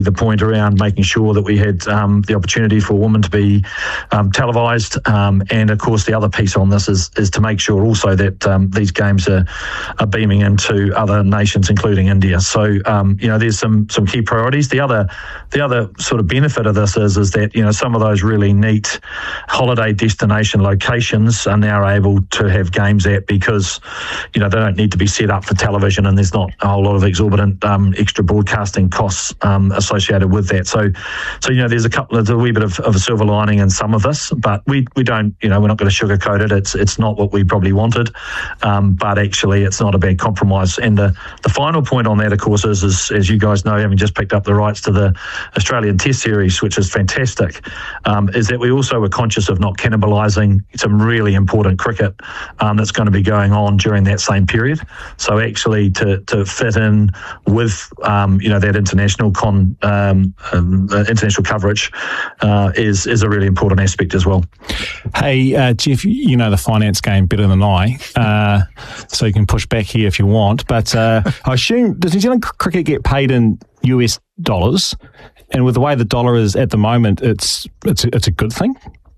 the point around making sure that we had the opportunity for women to be televised, and of course the other piece on this is to make sure also that these games are beaming into other nations, including India. So there's some key priorities. The other sort of benefit of this is that some of those really neat holiday destination locations are now able to have games at, because they don't need to be set up for television, and there's not a whole lot of exorbitant extra broadcasting costs associated with that. So there's a wee bit of a silver lining in some of this, but we don't, we're not going to sugarcoat it. It's not what we probably wanted, but actually it's not a bad compromise. And the final point on that, of course, is as you guys know, having just picked up the rights to the Australian Test Series, which is fantastic, is that we also were conscious of not cannibalising some really important cricket that's going to be going on during that same period. So actually to fit in with that international international coverage is a really important aspect as well. Hey, Jeff, you know the finance game better than I, so you can push back here if you want. But I assume, does New Zealand cricket get paid in US dollars? And with the way the dollar is at the moment, it's a good thing?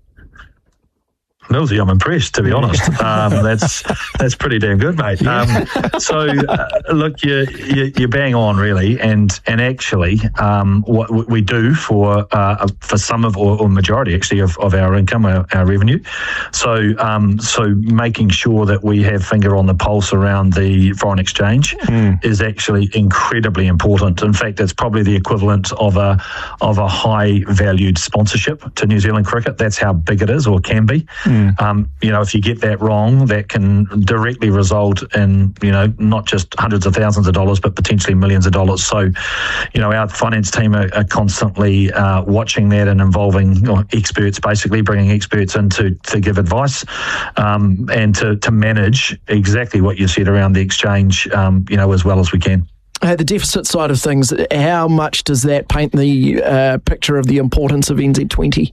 Millsy, I'm impressed, to be honest. That's pretty damn good, mate. Look, you're bang on, really, and actually, what we do for some of, or majority actually of our income, our revenue. So making sure that we have finger on the pulse around the foreign exchange is actually incredibly important. In fact, it's probably the equivalent of a high valued sponsorship to New Zealand cricket. That's how big it is, or can be. If you get that wrong, that can directly result in, not just hundreds of thousands of dollars, but potentially millions of dollars. So, our finance team are constantly watching that and involving experts, basically bringing experts in to give advice and to manage exactly what you said around the exchange, as well as we can. The deficit side of things, how much does that paint the picture of the importance of NZ20?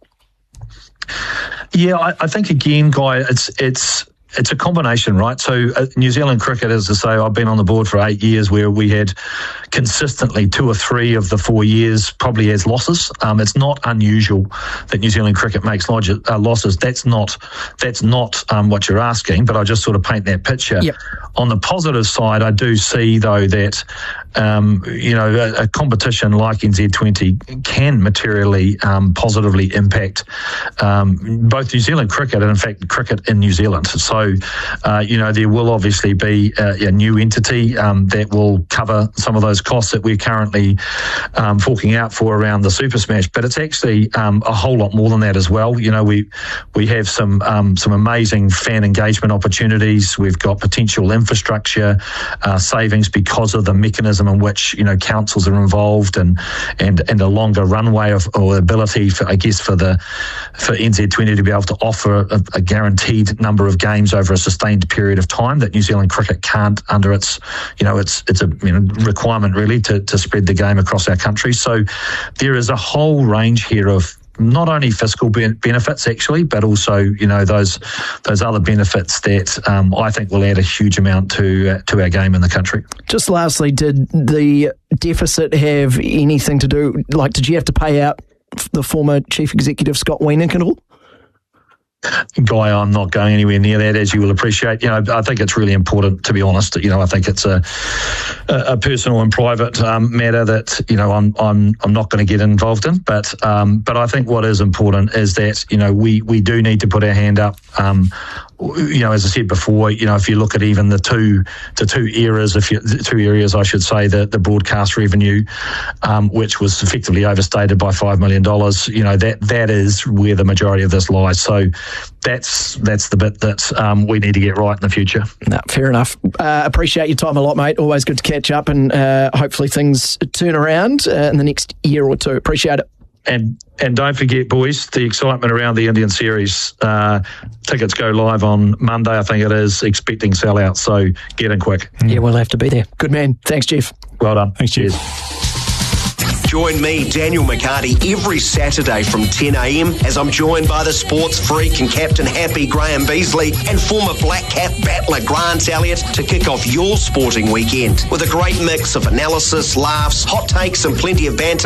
Yeah, I think again, Guy, it's a combination, right? So New Zealand cricket, as I say, I've been on the board for 8 years, where we had consistently 2 or 3 of the 4 years probably as losses. It's not unusual that New Zealand cricket makes losses. That's not what you're asking, but I just sort of paint that picture. Yep. On the positive side, I do see, though, that a competition like NZ20 can materially positively impact both New Zealand cricket and, in fact, cricket in New Zealand. So, there will obviously be a new entity that will cover some of those costs that we're currently forking out for around the Super Smash. But it's actually a whole lot more than that as well. We have some amazing fan engagement opportunities. We've got potential infrastructure savings because of the mechanism in which councils are involved, and a longer runway or ability for NZ20 to be able to offer a guaranteed number of games over a sustained period of time that New Zealand cricket can't under its a requirement really to spread the game across our country. So there is a whole range here of not only fiscal benefits actually, but also those other benefits that I think will add a huge amount to our game in the country. Just lastly, did the deficit have anything to do? Did you have to pay out the former chief executive Scott Wiener at all? Guy, I'm not going anywhere near that, as you will appreciate. I think it's really important, to be honest. I think it's a personal and private matter that I'm not going to get involved in. But I think what is important is that we do need to put our hand up. As I said before, if you look at even the two areas, I should say, the broadcast revenue, which was effectively overstated by $5 million, that is where the majority of this lies. So that's the bit that we need to get right in the future. No, fair enough. Appreciate your time a lot, mate. Always good to catch up, and hopefully things turn around in the next year or two. Appreciate it. And don't forget, boys, the excitement around the Indian series. Tickets go live on Monday, I think it is, expecting sellout, so get in quick. Yeah, we'll have to be there. Good man. Thanks, Jeff. Well done. Thanks, Jeff. Join me, Daniel McCarty, every Saturday from 10 a.m. as I'm joined by the sports freak and captain happy Graham Beasley and former Black Cap battler Grant Elliott to kick off your sporting weekend with a great mix of analysis, laughs, hot takes and plenty of banter.